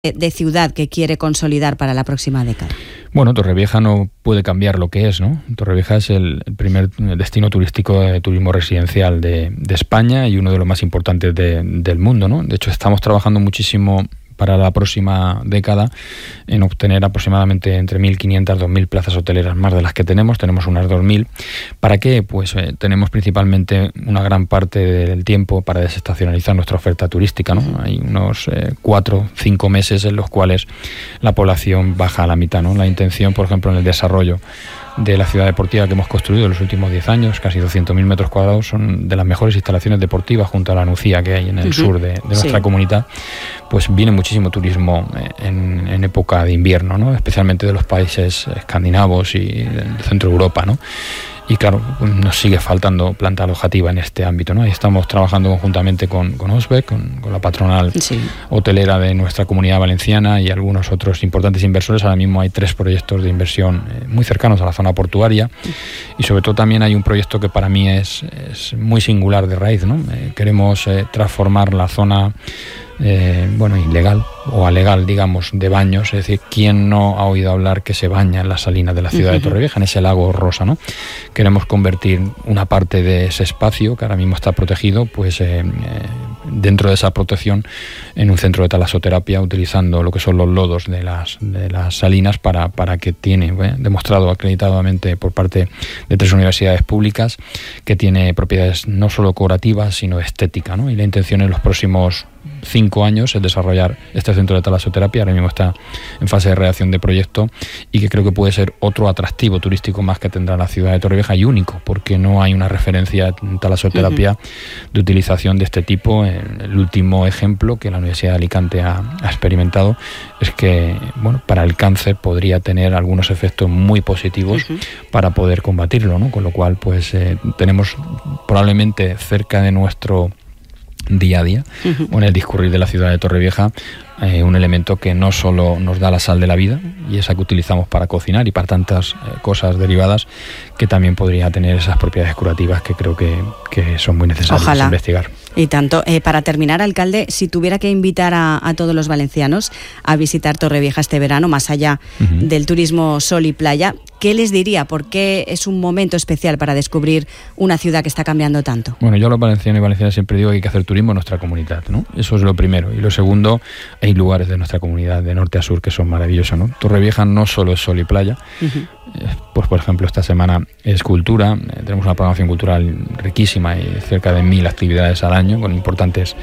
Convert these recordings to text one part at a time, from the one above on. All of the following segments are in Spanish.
de ciudad que quiere consolidar para la próxima década? Bueno, Torrevieja no puede cambiar lo que es, ¿no? Torrevieja es el primer destino turístico de turismo residencial de España y uno de los más importantes del mundo, ¿no? De hecho, estamos trabajando muchísimo para la próxima década en obtener aproximadamente entre 1.500 y 2.000 plazas hoteleras más de las que tenemos unas 2.000. ¿Para qué? Pues tenemos principalmente una gran parte del tiempo para desestacionalizar nuestra oferta turística, ¿no? Hay unos 4 o 5 meses en los cuales la población baja a la mitad, ¿no? La intención, por ejemplo, en el desarrollo de la ciudad deportiva que hemos construido en los últimos 10 años, casi 200.000 metros cuadrados, son de las mejores instalaciones deportivas junto a la Nucía que hay en el sur de nuestra comunidad. Pues viene muchísimo turismo en época de invierno, ¿no? Especialmente de los países escandinavos y del centro de Europa, ¿no? Y claro, nos sigue faltando planta alojativa en este ámbito, ¿no? Y estamos trabajando conjuntamente con OSBEC, con la patronal hotelera de nuestra comunidad valenciana y algunos otros importantes inversores. Ahora mismo hay 3 proyectos de inversión muy cercanos a la zona portuaria y sobre todo también hay un proyecto que para mí es muy singular de raíz, ¿no? Queremos transformar la zona ilegal o alegal, digamos, de baños, es decir, ¿quién no ha oído hablar que se baña en las salinas de la ciudad de Torrevieja, en ese lago rosa, ¿no? Queremos convertir una parte de ese espacio, que ahora mismo está protegido, pues dentro de esa protección, en un centro de talasoterapia, utilizando lo que son los lodos de las salinas para que tiene, demostrado acreditadamente por parte de 3 universidades públicas, que tiene propiedades no solo curativas, sino estética, ¿no? Y la intención en los próximos 5 años es desarrollar este centro de talasoterapia. Ahora mismo está en fase de redacción de proyecto y que creo que puede ser otro atractivo turístico más que tendrá la ciudad de Torrevieja, y único, porque no hay una referencia en talasoterapia de utilización de este tipo. El último ejemplo que la Universidad de Alicante ha experimentado es que, para el cáncer podría tener algunos efectos muy positivos para poder combatirlo, ¿no? Con lo cual, pues tenemos probablemente cerca de nuestro día a día, en el discurrir de la ciudad de Torrevieja, un elemento que no solo nos da la sal de la vida, y esa que utilizamos para cocinar y para tantas cosas derivadas, que también podría tener esas propiedades curativas que creo que son muy necesarias investigar. Y tanto. Para terminar, alcalde, si tuviera que invitar a todos los valencianos a visitar Torrevieja este verano, más allá del turismo sol y playa, ¿qué les diría? ¿Por qué es un momento especial para descubrir una ciudad que está cambiando tanto? Bueno, yo a los valencianos y valencianas siempre digo que hay que hacer turismo en nuestra comunidad, ¿no? Eso es lo primero. Y lo segundo, hay lugares de nuestra comunidad de norte a sur que son maravillosos, ¿no? Torrevieja no solo es sol y playa, pues por ejemplo esta semana es cultura, tenemos una programación cultural riquísima y cerca de 1.000 actividades al año con importantes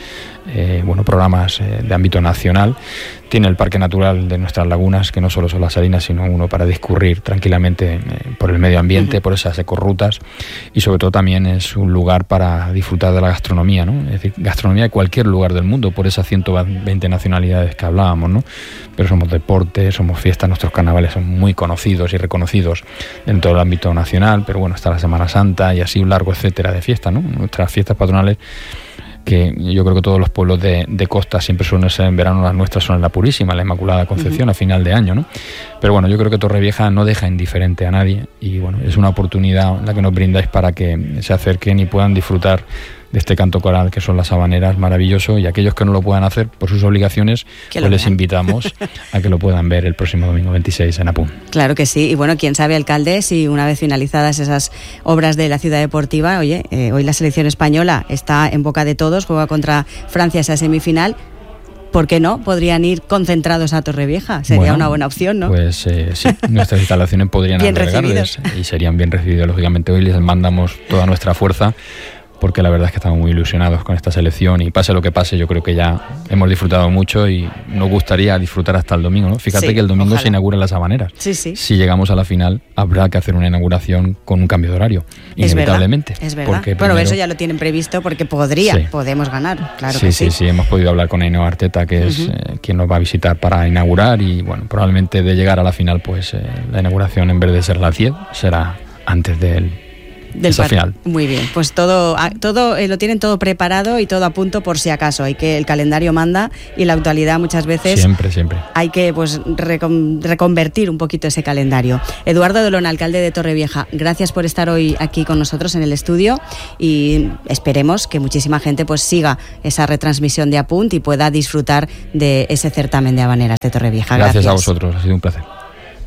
programas de ámbito nacional. Tiene el Parque Natural de nuestras lagunas, que no solo son las salinas, sino uno para discurrir tranquilamente por el medio ambiente, por esas ecorrutas, y sobre todo también es un lugar para disfrutar de la gastronomía, ¿no? Es decir, gastronomía de cualquier lugar del mundo, por esas 120 nacionalidades que hablábamos, ¿no? Pero somos deporte, somos fiestas, nuestros carnavales son muy conocidos y reconocidos dentro del ámbito nacional, pero está la Semana Santa y así un largo etcétera de fiestas, ¿no? Nuestras fiestas patronales, que yo creo que todos los pueblos de costa siempre suelen ser en verano, las nuestras son en la Purísima, la Inmaculada Concepción, a final de año, ¿no? Pero yo creo que Torrevieja no deja indiferente a nadie y es una oportunidad la que nos brindáis para que se acerquen y puedan disfrutar de este canto coral que son las habaneras, maravilloso, y aquellos que no lo puedan hacer por sus obligaciones, pues les invitamos a que lo puedan ver el próximo domingo 26 en Apun. Claro que sí, y quién sabe, alcalde, si una vez finalizadas esas obras de la ciudad deportiva, hoy la selección española está en boca de todos, juega contra Francia esa semifinal. ¿Por qué no? Podrían ir concentrados a Torrevieja. Sería una buena opción, ¿no? Pues sí, nuestras instalaciones podrían albergarles y serían bien recibidos. Lógicamente hoy les mandamos toda nuestra fuerza, porque la verdad es que estamos muy ilusionados con esta selección y pase lo que pase, yo creo que ya hemos disfrutado mucho y nos gustaría disfrutar hasta el domingo, ¿no? Fíjate que el domingo se inauguran las habaneras. Sí. Si llegamos a la final, habrá que hacer una inauguración con un cambio de horario, inevitablemente. Es verdad. Primero, eso ya lo tienen previsto porque podemos ganar, claro que sí. Sí, hemos podido hablar con Ainhoa Arteta, que es quien nos va a visitar para inaugurar, y probablemente de llegar a la final, pues la inauguración, en vez de ser las 10, será antes del final. Muy bien, pues todo lo tienen todo preparado y todo a punto por si acaso. Hay que el calendario manda y la actualidad muchas veces siempre hay que pues reconvertir un poquito ese calendario. Eduardo Dolón, alcalde de Torrevieja, gracias por estar hoy aquí con nosotros en el estudio y esperemos que muchísima gente pues siga esa retransmisión de Apunt y pueda disfrutar de ese certamen de habaneras de Torrevieja. Gracias a vosotros, ha sido un placer.